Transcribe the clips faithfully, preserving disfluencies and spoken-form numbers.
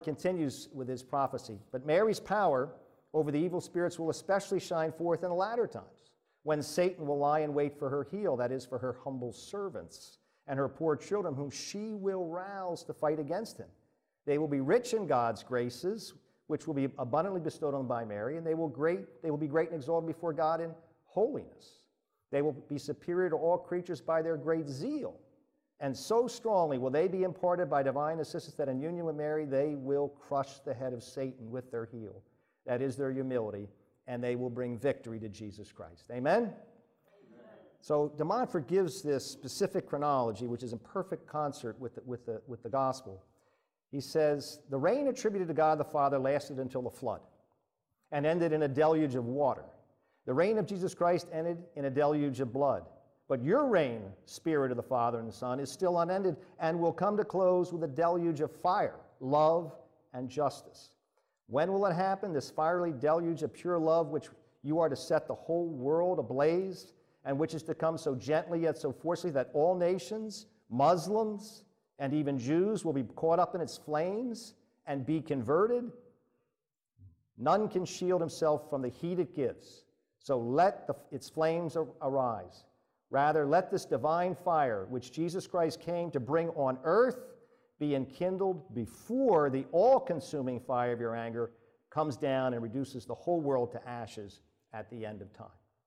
continues with his prophecy. But Mary's power over the evil spirits will especially shine forth in the latter times, when Satan will lie in wait for her heel, that is, for her humble servants and her poor children, whom she will rouse to fight against him. They will be rich in God's graces, which will be abundantly bestowed on them by Mary, and they will great they will be great and exalted before God in holiness. They will be superior to all creatures by their great zeal. And so strongly will they be imparted by divine assistance that in union with Mary they will crush the head of Satan with their heel. That is their humility, and they will bring victory to Jesus Christ. Amen? Amen. So de Montfort gives this specific chronology, which is in perfect concert with the, with the, with the gospel. He says, the reign attributed to God the Father lasted until the flood and ended in a deluge of water. The reign of Jesus Christ ended in a deluge of blood. But your reign, Spirit of the Father and the Son, is still unended and will come to close with a deluge of fire, love, and justice. When will it happen? This fiery deluge of pure love, which you are to set the whole world ablaze, and which is to come so gently yet so forcefully that all nations, Muslims, and even Jews will be caught up in its flames and be converted? None can shield himself from the heat it gives. So let the, its flames arise. Rather, let this divine fire, which Jesus Christ came to bring on earth, be enkindled before the all-consuming fire of your anger comes down and reduces the whole world to ashes at the end of time.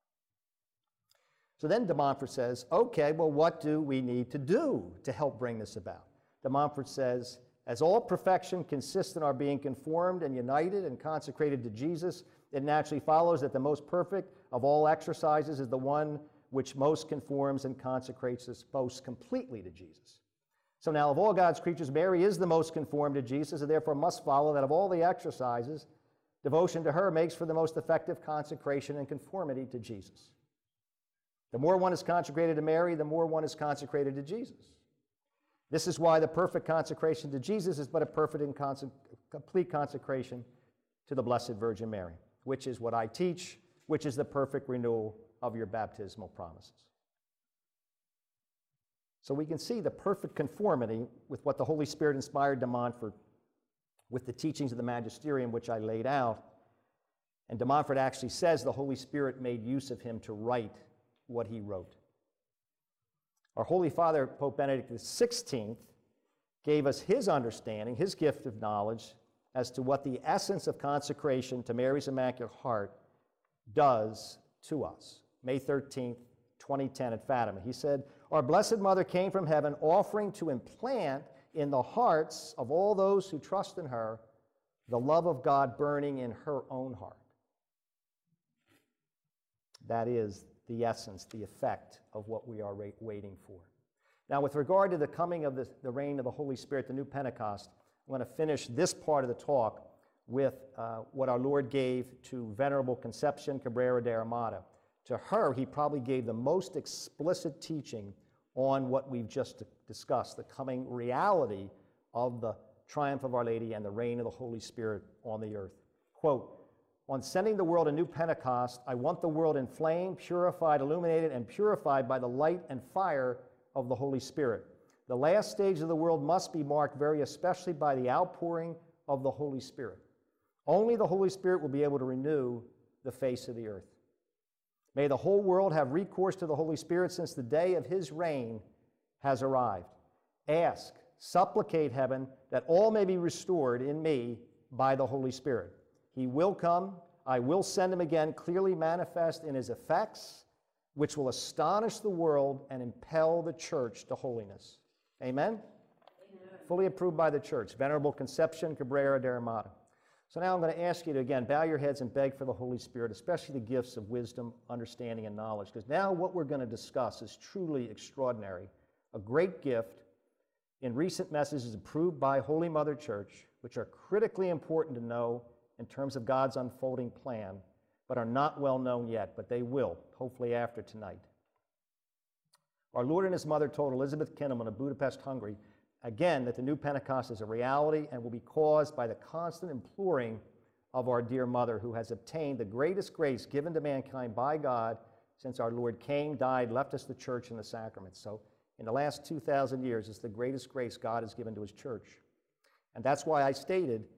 So then de Montfort says, okay, well, what do we need to do to help bring this about? De Montfort says, as all perfection consists in our being conformed and united and consecrated to Jesus, it naturally follows that the most perfect of all exercises is the one which most conforms and consecrates us most completely to Jesus. So now, of all God's creatures, Mary is the most conformed to Jesus, and therefore must follow that of all the exercises, devotion to her makes for the most effective consecration and conformity to Jesus. The more one is consecrated to Mary, the more one is consecrated to Jesus. This is why the perfect consecration to Jesus is but a perfect and conse- complete consecration to the Blessed Virgin Mary, which is what I teach, which is the perfect renewal of your baptismal promises. So we can see the perfect conformity with what the Holy Spirit inspired de Montfort with the teachings of the magisterium, which I laid out. And de Montfort actually says the Holy Spirit made use of him to write what he wrote. Our Holy Father, Pope Benedict the sixteenth, gave us his understanding, his gift of knowledge, as to what the essence of consecration to Mary's Immaculate Heart does to us. May thirteenth, twenty ten at Fatima. He said, our Blessed Mother came from heaven offering to implant in the hearts of all those who trust in her the love of God burning in her own heart. That is the essence, the effect of what we are waiting for. Now, with regard to the coming of the, the reign of the Holy Spirit, the new Pentecost, I'm going to finish this part of the talk with uh, what our Lord gave to Venerable Conception Cabrera de Armada. To her, he probably gave the most explicit teaching on what we've just discussed, the coming reality of the triumph of Our Lady and the reign of the Holy Spirit on the earth. Quote, on sending the world a new Pentecost, I want the world inflamed, purified, illuminated, and purified by the light and fire of the Holy Spirit. The last stage of the world must be marked very especially by the outpouring of the Holy Spirit. Only the Holy Spirit will be able to renew the face of the earth. May the whole world have recourse to the Holy Spirit since the day of his reign has arrived. Ask, supplicate heaven that all may be restored in me by the Holy Spirit. He will come. I will send him again, clearly manifest in his effects, which will astonish the world and impel the church to holiness. Amen? Amen. Fully approved by the church. Venerable Conception Cabrera de Armada. So now I'm going to ask you to, again, bow your heads and beg for the Holy Spirit, especially the gifts of wisdom, understanding, and knowledge, because now what we're going to discuss is truly extraordinary, a great gift in recent messages approved by Holy Mother Church, which are critically important to know in terms of God's unfolding plan, but are not well known yet, but they will, hopefully after tonight. Our Lord and his mother told Elizabeth Kindelman of Budapest, Hungary, again, that the new Pentecost is a reality and will be caused by the constant imploring of our dear mother, who has obtained the greatest grace given to mankind by God since our Lord came, died, left us the church and the sacraments. So in the last two thousand years, it's the greatest grace God has given to his church. And that's why I stated